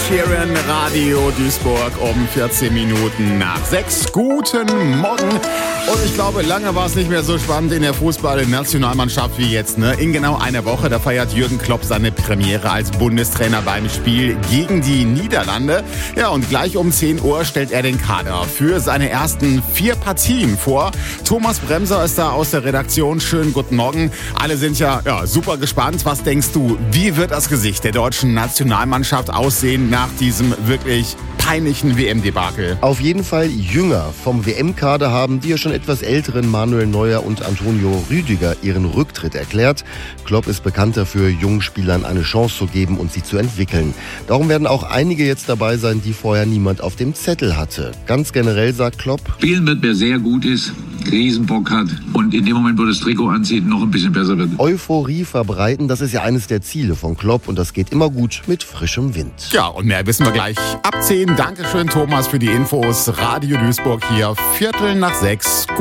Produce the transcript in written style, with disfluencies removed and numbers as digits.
Sheeran, Radio Duisburg um 14 Minuten nach 6. Guten Morgen. Und ich glaube, lange war es nicht mehr so spannend in der Fußball-Nationalmannschaft wie jetzt. Ne? In genau einer Woche, da feiert Jürgen Klopp seine Premiere als Bundestrainer beim Spiel gegen die Niederlande. Ja, und gleich um 10 Uhr stellt er den Kader für seine ersten 4 Partien vor. Thomas Bremser ist da aus der Redaktion. Schönen guten Morgen. Alle sind ja super gespannt. Was denkst du, wie wird das Gesicht der deutschen Nationalmannschaft aussehen nach diesem wirklich peinlichen WM-Debakel? Auf jeden Fall jünger. Vom WM-Kader haben die ja schon etwas älteren Manuel Neuer und Antonio Rüdiger ihren Rücktritt erklärt. Klopp ist bekannt dafür, jungen Spielern eine Chance zu geben und sie zu entwickeln. Darum werden auch einige jetzt dabei sein, die vorher niemand auf dem Zettel hatte. Ganz generell sagt Klopp: Spielen wird, wer sehr gut ist, Riesenbock hat und in dem Moment, wo das Trikot anzieht, noch ein bisschen besser wird. Euphorie verbreiten, das ist ja eines der Ziele von Klopp und das geht immer gut mit frischem Wind. Ja, und mehr wissen wir gleich ab 10. Dankeschön, Thomas, für die Infos. Radio Duisburg hier, 5:45.